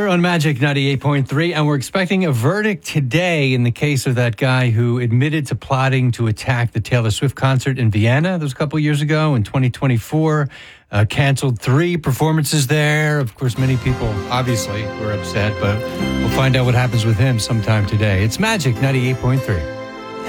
on Magic 98.3, and we're expecting a verdict today in the case of that guy who admitted to plotting to attack the Taylor Swift concert in Vienna. That was a couple years ago in 2024. Canceled 3 performances there. Of course, many people obviously were upset, but we'll find out what happens with him sometime today. It's Magic 98.3.